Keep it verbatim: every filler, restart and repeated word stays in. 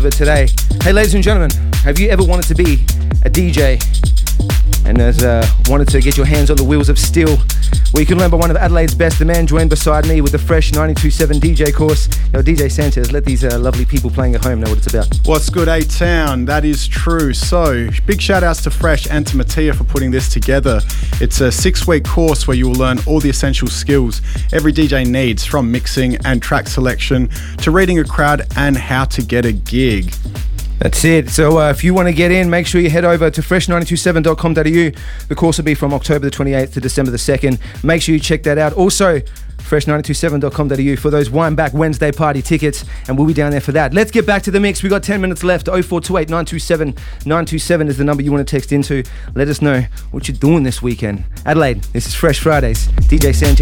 it today. Hey, ladies and gentlemen, have you ever wanted to be a D J and has uh, wanted to get your hands on the wheels of steel? Well, you can learn by one of Adelaide's best. The man joined beside me with the fresh ninety-two point seven D J course. Yo, D J Sanchez, let these uh, lovely people playing at home know what it's about. What's good, A-Town? That is true. So, big shout outs to Fresh and to Mattia for putting this together. It's a six-week course where you will learn all the essential skills every D J needs, from mixing and track selection to reading a crowd and how to get a gig. That's it. So uh, if you want to get in, make sure you head over to fresh nine two seven dot com dot a u. The course will be from October the twenty-eighth to December the second. Make sure you check that out. Also, fresh nine two seven dot com dot a u for those Wine Back Wednesday party tickets, and we'll be down there for that. Let's get back to the mix. We've got ten minutes left. oh four two eight nine two seven nine two seven is the number you want to text into. Let us know what you're doing this weekend. Adelaide, this is Fresh Fridays. D J Sanchez.